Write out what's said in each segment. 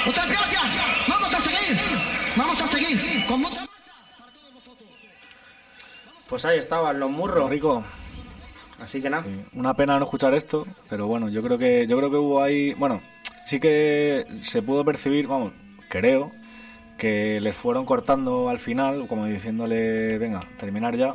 Muchas gracias. Vamos a seguir con mucha marcha para todos vosotros. Pues ahí estaban los murros. Rico. Así que nada. Sí, una pena no escuchar esto, pero bueno, yo creo que hubo ahí, bueno, sí que se pudo percibir, vamos, creo que les fueron cortando al final, como diciéndole, venga, terminar ya,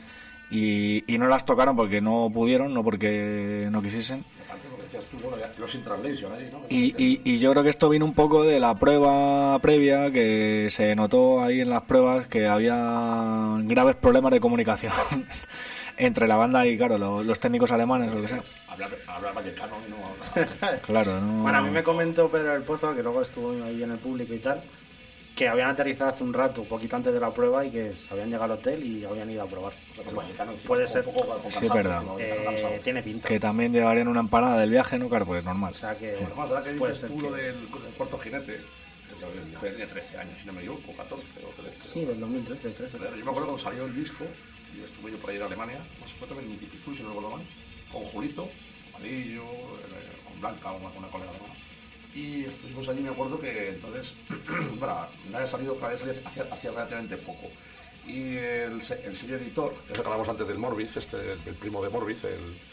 y no las tocaron porque no pudieron, no porque no quisiesen. Antes lo que decías tú, bueno, los intranslation ahí, ¿no? Y yo creo que esto vino un poco de la prueba previa, que se notó ahí en las pruebas que había graves problemas de comunicación entre la banda y, claro, los técnicos alemanes o lo que sea. Hablar vallecano y no hablar... Claro, no... Bueno, a mí me comentó Pedro del Pozo, que luego estuvo ahí en el público y tal, que habían aterrizado hace un rato, un poquito antes de la prueba, y que se habían llegado al hotel y habían ido a probar. O sea, que el vallecano encima Puede está ser. un poco con Sí, cansancio, verdad. sino vallecano cansado. Tiene pinta. Que también llevarían una empanada del viaje, ¿no? Claro, pues normal. O sea que, Pues más, ahora que puede dices ser tú lo que... del cuarto jinete, que el hijo tenía 13 años, si no me equivoco, 14 o 13. Sí, del 2013, 13. Yo me acuerdo cuando salió el disco, y estuve yo por ahí en Alemania, no sé, fue también en Tipitu, si no recuerdo mal, con Julito, amarillo, con Blanca, una colega alemana. Y estuvimos allí, me acuerdo que entonces, bueno, me había salido hacía relativamente poco. Y el sello editor, que hablamos antes del Morbiz, el primo de Morbiz,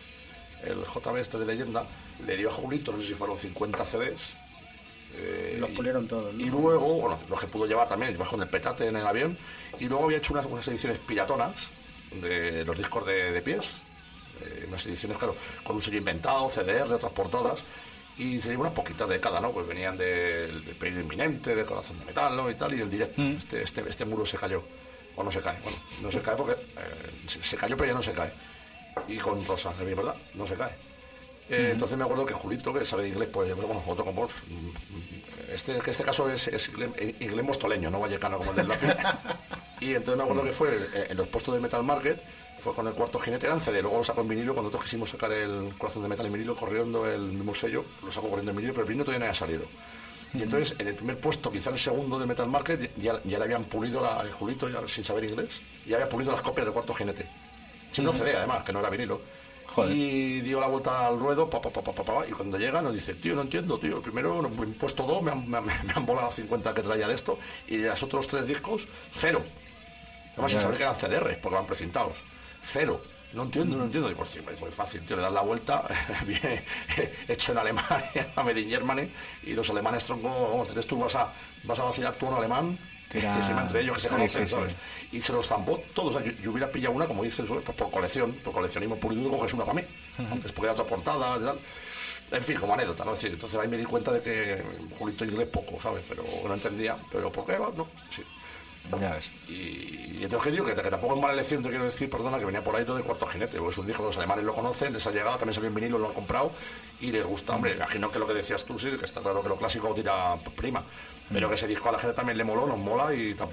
el JB este de Leyenda, le dio a Julito, no sé si fueron 50 CDs. Los pulieron todos, ¿no? Y luego, bueno, los que pudo llevar también, llevas con el petate en el avión, y luego había hecho unas ediciones piratonas de los discos de pies, unas ediciones, claro, con un sello inventado, CDR, otras portadas, y se llevó unas poquitas de cada, ¿no? Pues venían del Peligro Inminente, del Corazón de Metal, ¿no? Y tal, y el directo, este muro se cayó, o no se cae, bueno, no se cae porque se cayó pero ya no se cae, y con Rosa, es verdad, no se cae. Entonces me acuerdo que Julito, que sabe de inglés, pues bueno, otro como vos, este caso es inglés mostoleño, no vallecano como el del lápiz. Y entonces me acuerdo que fue en los puestos de Metal Market, fue con el cuarto jinete, era en CD, luego lo sacó en vinilo, cuando nosotros quisimos sacar el Corazón de Metal en vinilo, corriendo el mismo sello, lo sacó corriendo en vinilo, pero el vinilo todavía no había salido. Y entonces en el primer puesto, quizá en el segundo de Metal Market, ya le habían pulido Julito, ya sin saber inglés, ya había pulido las copias del cuarto jinete. Siendo CD además, que no era vinilo. Joder. Y dio la vuelta al ruedo, y cuando llega nos dice, tío, no entiendo, tío, primero en el puesto 2 me han volado 50 que traía de esto, y de los otros 3 discos, 0. Además, sin saber que eran CDRs, porque van precintados. 0. No entiendo. Y pues sí, es muy fácil, tío, le das la vuelta, viene hecho en Alemania, a Medellín, y los alemanes tronco, vamos, tú vas a vacilar tú un alemán, y encima entre ellos que se conocen, sí, ¿sabes? Sí. Y se los zampó todos. O sea, yo hubiera pillado una, como dices, pues por coleccionismo puro y duro, coges una para mí, aunque es porque era otra portada y tal. En fin, como anécdota, ¿no? Es decir, entonces ahí me di cuenta de que Julito inglés poco, ¿sabes? Pero no entendía, pero ¿por qué? No, sí. Ya ves. Y entonces que digo que tampoco es mala elección, te quiero decir, perdona, que venía por ahí lo de Cuarto Jinete, porque es un disco, los alemanes lo conocen, les ha llegado, también salió en vinilo, lo han comprado y les gusta. Hombre, imagino que lo que decías tú, sí, que está claro que lo clásico tira prima, pero que ese disco a la gente también le moló, nos mola y tampoco